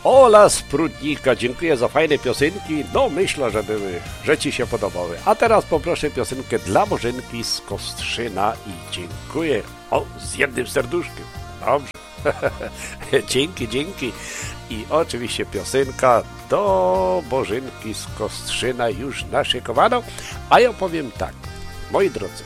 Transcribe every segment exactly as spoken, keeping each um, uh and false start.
Ola z Prudnika, dziękuję za fajne piosenki. No myślę, że były, że Ci się podobały. A teraz poproszę piosenkę dla Bożenki z Kostrzyna i dziękuję. O, z jednym serduszkiem. Dobrze. Dzięki, dzięki. I oczywiście piosenka do Bożenki z Kostrzyna już naszykowano. A ja powiem tak, moi drodzy.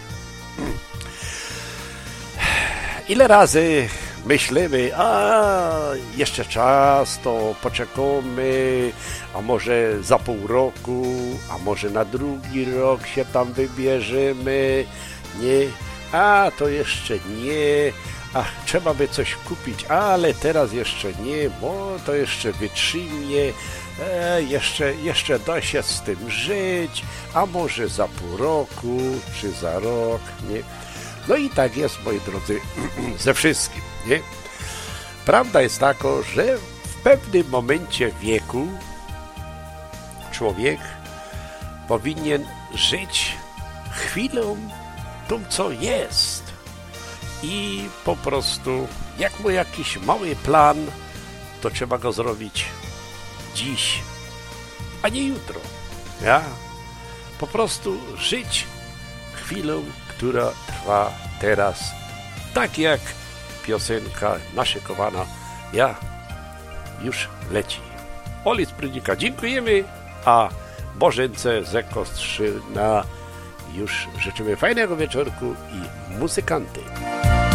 Ile razy myślimy, a jeszcze czas, to poczekamy, a może za pół roku, a może na drugi rok się tam wybierzemy, nie, a to jeszcze nie, a trzeba by coś kupić, ale teraz jeszcze nie, bo to jeszcze wytrzymie, e, jeszcze, jeszcze da się z tym żyć, a może za pół roku, czy za rok, nie. No i tak jest, moi drodzy, ze wszystkim, nie? Prawda jest taka, że w pewnym momencie wieku człowiek powinien żyć chwilą tą, co jest. I po prostu, jak mu jakiś mały plan, to trzeba go zrobić dziś, a nie jutro. Ja? Po prostu żyć chwilą, która trwa teraz, tak jak piosenka naszykowana, ja już leci. Oli z Prudnika, dziękujemy, a Bożence ze Kostrzyna już życzymy fajnego wieczorku i muzykanty.